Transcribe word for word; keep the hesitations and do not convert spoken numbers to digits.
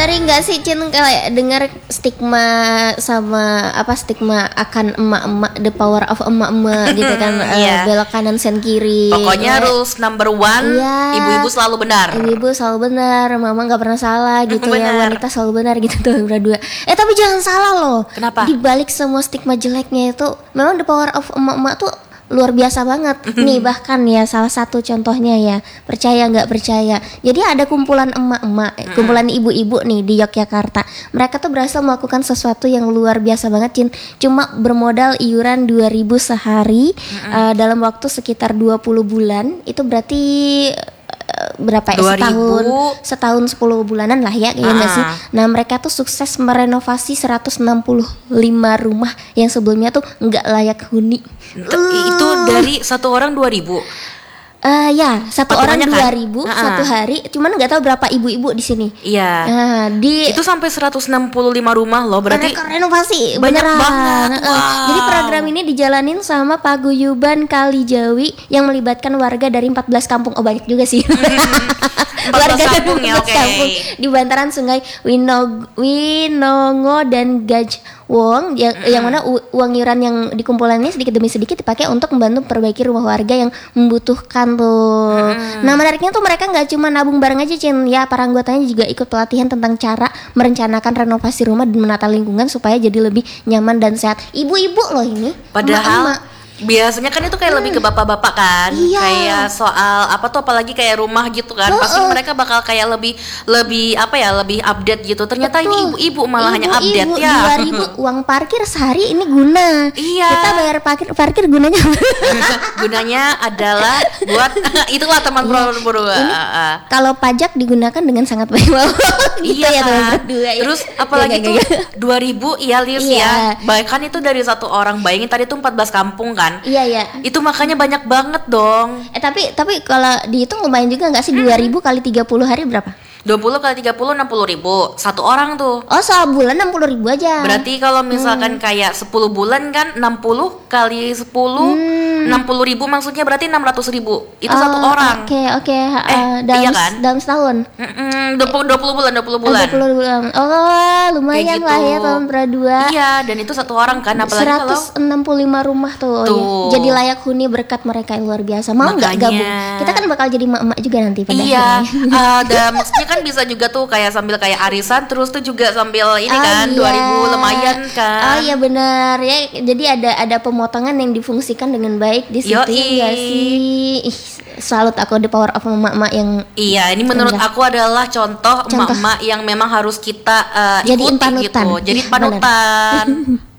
ngeri nggak sih Cin kayak dengar stigma sama apa stigma akan emak-emak, the power of emak-emak gitu kan. Iya. uh, belok kanan sen kiri. Pokoknya Kayak- rules number one, Iya. ibu-ibu selalu benar. Ibu-ibu selalu benar, mama nggak pernah salah gitu ya, Benar. wanita selalu benar gitu tuh berdua. Eh tapi jangan salah loh. Kenapa? Di balik semua stigma jeleknya itu, memang the power of emak-emak tuh luar biasa banget. Nih bahkan ya salah satu contohnya ya, percaya nggak percaya. Jadi ada kumpulan emak-emak, eh, kumpulan ibu-ibu nih di Yogyakarta. Mereka tuh berhasil melakukan sesuatu yang luar biasa banget, Cin. Cuma bermodal iuran dua ribu sehari eh, dalam waktu sekitar dua puluh bulan. Itu berarti eh, berapa ya? dua ribu. Setahun setahun sepuluh bulanan lah ya, ya nggak Ah. sih? Nah mereka tuh sukses merenovasi seratus enam puluh lima rumah yang sebelumnya tuh nggak layak huni. Itu dari satu orang dua ribu. Eh ya satu orang Patungannya dua kan? ribu Ah, ah. satu hari, cuman nggak tahu berapa ibu-ibu di sini. Iya. Nah di Itu sampai seratus enam puluh lima rumah loh, berarti mereka renovasi banyak beneran. banget. Eh, Wow. Jadi program ini dijalanin sama Paguyuban Kalijawi yang melibatkan warga dari empat belas kampung. Oh banyak juga sih. empat belas Warga dari kampung ya, empat belas oke. kampung di bantaran Sungai Winog Winongo dan Gajwong yang, yang mana u- uang iuran yang dikumpulkan ini sedikit demi sedikit dipakai untuk membantu memperbaiki rumah warga yang membutuhkan tuh. Nah menariknya tuh mereka nggak cuma nabung bareng aja Cin, ya para anggotanya juga ikut pelatihan tentang cara merencanakan renovasi rumah dan menata lingkungan supaya jadi lebih nyaman dan sehat. Ibu-ibu loh ini. Padahal emak-emak. biasanya kan itu kayak lebih ke bapak-bapak kan, Iya. kayak soal apa tuh apalagi kayak rumah gitu kan, pasti Heeh. mereka bakal kayak lebih lebih apa ya lebih update gitu. Ternyata ini Betul. ibu-ibu malah hanya update Ibu-ibu, ya. dua ribu uang parkir sehari ini guna. Iya. Kita bayar parkir parkir gunanya. Gunanya adalah buat itulah teman bro-bro. Kalau pajak digunakan dengan sangat baik. Gitu Iya ya, teman kan. berdua ya. Terus apalagi Gak, tuh gak, gak. dua ribu iya Lius Iya. ya. Bahkan itu dari satu orang. Bayangin tadi tuh empat belas kampung kan. Iya ya. Itu makanya banyak banget dong. Eh tapi tapi kalau dihitung lumayan juga nggak sih dua ribu kali tiga puluh hari berapa? dua puluh kali tiga puluh enam puluh ribu satu orang tuh. Oh, sebulan enam puluh ribu aja. Berarti kalau misalkan kayak sepuluh bulan kan enam puluh kali sepuluh enam puluh ribu maksudnya berarti enam ratus ribu. Itu Oh, satu orang. Oke, oke. Eh, Eh, dalam iya kan? dalam setahun. Mm-mm, dua puluh, dua puluh bulan dua puluh Oh, bulan. dua puluh bulan. Oh, lumayan Kayak lah gitu. ya tahun berdua. Iya, dan itu satu orang kan apalagi kalau seratus enam puluh lima rumah tuh, Tuh. ya. Jadi layak huni berkat mereka yang luar biasa. Mau nggak Makanya. gabung? Kita kan bakal jadi emak-emak juga nanti pada iya, akhirnya. ada maksudnya kan bisa juga tuh kayak sambil kayak arisan terus tuh juga sambil ini Oh, kan iya. dua ribu lumayan kan. Oh iya benar ya. Jadi ada ada pemotongan yang difungsikan dengan baik di situ Yoi. ya sih. Ih, salut aku the power of emak-emak yang Iya, ini menurut Enggak. aku adalah contoh Contoh. emak-emak yang memang harus kita uh, Jadiin ikuti panutan. gitu. Jadi Iya, panutan.